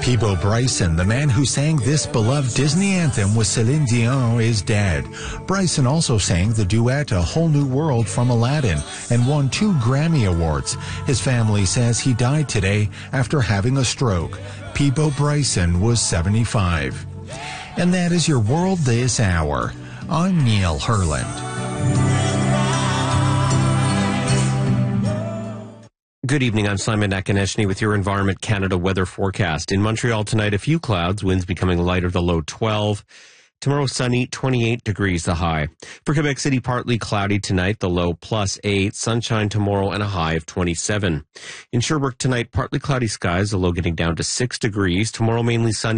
Peabo Bryson, the man who sang this beloved Disney anthem with Celine Dion, is dead. Bryson also sang the duet A Whole New World from Aladdin and won 2 Grammy Awards. His family says he died today after having a stroke. Peabo Bryson was 75. And that is your world this hour. I'm Neil Herland. Good evening, I'm Simon Nakaneshny with your Environment Canada weather forecast. In Montreal tonight, a few clouds, winds becoming lighter, the low 12. Tomorrow, sunny, 28 degrees the high. For Quebec City, partly cloudy tonight, the low +8. Sunshine tomorrow and a high of 27. In Sherbrooke tonight, partly cloudy skies, the low getting down to 6 degrees. Tomorrow, mainly sunny.